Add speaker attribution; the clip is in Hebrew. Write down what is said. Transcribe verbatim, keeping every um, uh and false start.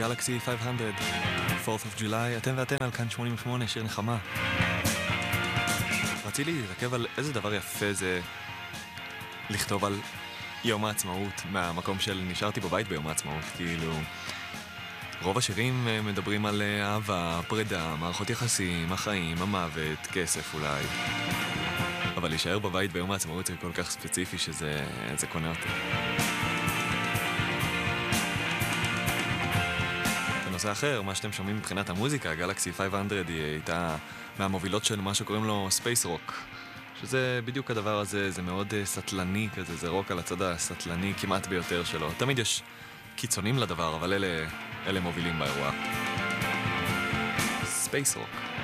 Speaker 1: גלקסי חמש מאות, פורת' of July, אתם ואתן על כאן שמונים ושמונה, שיר נחמה. רציתי להתעכב על איזה דבר יפה זה לכתוב על יום העצמאות, מהמקום של נשארתי בבית ביום העצמאות, כאילו רוב השירים מדברים על אהבה, פרידה, מערכות יחסים, החיים, המוות, כסף אולי. אבל להישאר בבית ביום העצמאות זה כל כך ספציפי שזה זה קונה אותי. בנושא אחר, מה שאתם שומעים מבחינת המוזיקה, גלקסי חמש מאות היא הייתה מהמובילות של מה שקוראים לו ספייס רוק, שזה בדיוק הדבר הזה, זה מאוד סטלני כזה, זה רוק על הצד הסטלני כמעט ביותר שלו. תמיד יש קיצונים לדבר, אבל אלה, אלה מובילים באירוע. ספייס רוק.